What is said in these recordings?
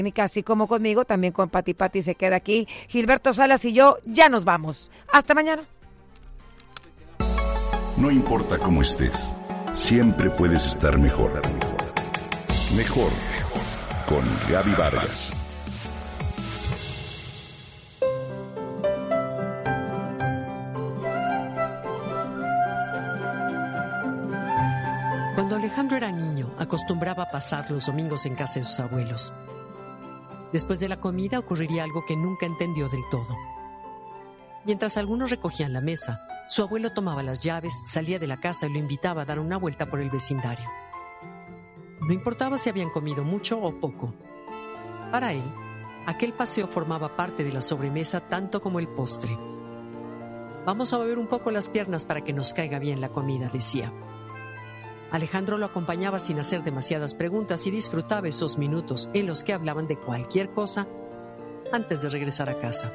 Así como conmigo, también con Pati. Pati se queda aquí. Gilberto Salas y yo ya nos vamos. Hasta mañana. No importa cómo estés, siempre puedes estar mejor. Mejor con Gaby Vargas. Cuando Alejandro era niño, acostumbraba a pasar los domingos en casa de sus abuelos. Después de la comida ocurriría algo que nunca entendió del todo. Mientras algunos recogían la mesa, su abuelo tomaba las llaves, salía de la casa y lo invitaba a dar una vuelta por el vecindario. No importaba si habían comido mucho o poco. Para él, aquel paseo formaba parte de la sobremesa tanto como el postre. Vamos a mover un poco las piernas para que nos caiga bien la comida, decía. Alejandro lo acompañaba sin hacer demasiadas preguntas y disfrutaba esos minutos en los que hablaban de cualquier cosa antes de regresar a casa.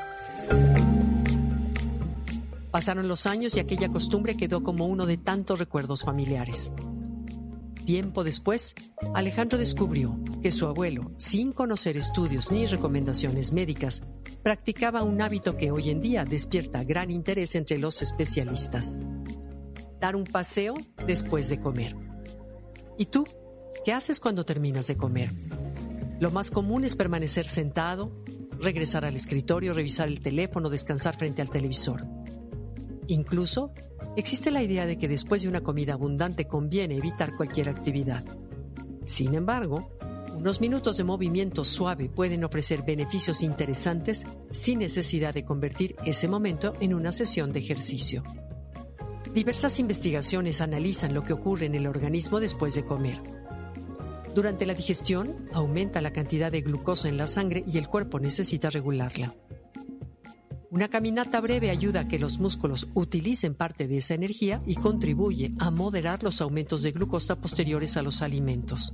Pasaron los años y aquella costumbre quedó como uno de tantos recuerdos familiares. Tiempo después, Alejandro descubrió que su abuelo, sin conocer estudios ni recomendaciones médicas, practicaba un hábito que hoy en día despierta gran interés entre los especialistas: dar un paseo después de comer. ¿Y tú? ¿Qué haces cuando terminas de comer? Lo más común es permanecer sentado, regresar al escritorio, revisar el teléfono, descansar frente al televisor. Incluso, existe la idea de que después de una comida abundante conviene evitar cualquier actividad. Sin embargo, unos minutos de movimiento suave pueden ofrecer beneficios interesantes sin necesidad de convertir ese momento en una sesión de ejercicio. Diversas investigaciones analizan lo que ocurre en el organismo después de comer. Durante la digestión, aumenta la cantidad de glucosa en la sangre y el cuerpo necesita regularla. Una caminata breve ayuda a que los músculos utilicen parte de esa energía y contribuye a moderar los aumentos de glucosa posteriores a los alimentos.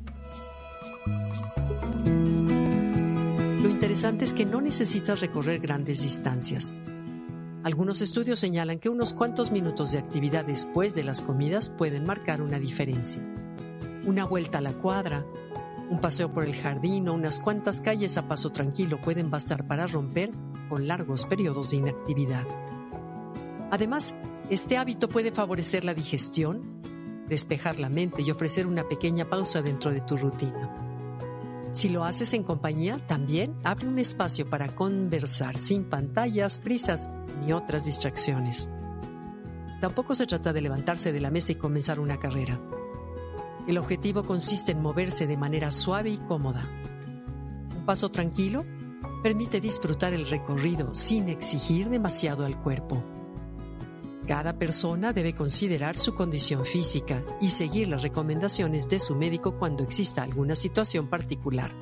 Lo interesante es que no necesitas recorrer grandes distancias. Algunos estudios señalan que unos cuantos minutos de actividad después de las comidas pueden marcar una diferencia. Una vuelta a la cuadra, un paseo por el jardín o unas cuantas calles a paso tranquilo pueden bastar para romper con largos periodos de inactividad. Además, este hábito puede favorecer la digestión, despejar la mente y ofrecer una pequeña pausa dentro de tu rutina. Si lo haces en compañía, también abre un espacio para conversar sin pantallas, prisas ni otras distracciones. Tampoco se trata de levantarse de la mesa y comenzar una carrera. El objetivo consiste en moverse de manera suave y cómoda. Un paso tranquilo permite disfrutar el recorrido sin exigir demasiado al cuerpo. Cada persona debe considerar su condición física y seguir las recomendaciones de su médico cuando exista alguna situación particular.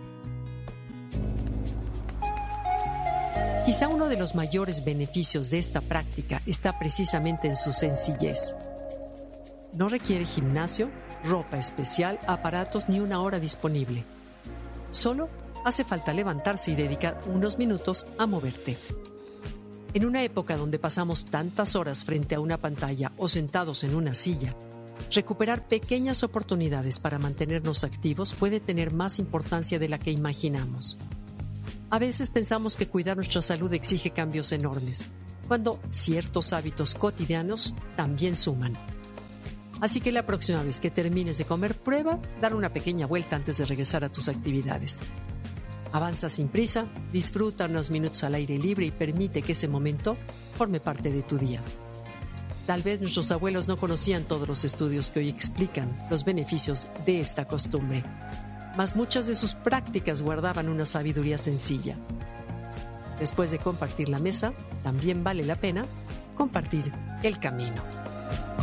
Quizá uno de los mayores beneficios de esta práctica está precisamente en su sencillez. No requiere gimnasio, ropa especial, aparatos ni una hora disponible. Solo hace falta levantarse y dedicar unos minutos a moverte. En una época donde pasamos tantas horas frente a una pantalla o sentados en una silla, recuperar pequeñas oportunidades para mantenernos activos puede tener más importancia de la que imaginamos. A veces pensamos que cuidar nuestra salud exige cambios enormes, cuando ciertos hábitos cotidianos también suman. Así que la próxima vez que termines de comer, prueba dar una pequeña vuelta antes de regresar a tus actividades. Avanza sin prisa, disfruta unos minutos al aire libre y permite que ese momento forme parte de tu día. Tal vez nuestros abuelos no conocían todos los estudios que hoy explican los beneficios de esta costumbre, mas muchas de sus prácticas guardaban una sabiduría sencilla. Después de compartir la mesa, también vale la pena compartir el camino.